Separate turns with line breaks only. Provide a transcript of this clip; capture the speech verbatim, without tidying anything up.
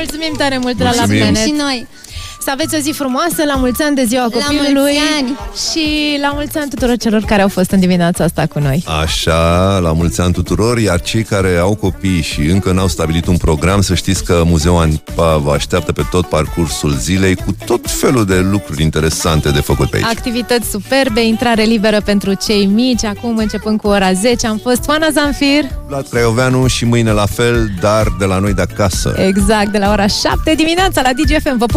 Mulțumim tare mult la
Mulțumim.
La Planet.
Și noi.
Să aveți o zi frumoasă, la mulți ani de ziua
La
copilului.
mulți ani.
Și la mulți ani tuturor celor care au fost în dimineața asta cu noi.
Așa, la mulți ani tuturor. Iar cei care au copii și încă n-au stabilit un program, să știți că Muzeul Antipa vă așteaptă pe tot parcursul zilei cu tot felul de lucruri interesante de făcut pe aici.
Activități superbe, intrare liberă pentru cei mici. Acum începând cu ora zece am fost Oana Zanfir.
Vlad Craioveanu și mâine la fel, dar de la noi de acasă.
Exact, de la ora șapte dimineața la D G F M. Vă pup!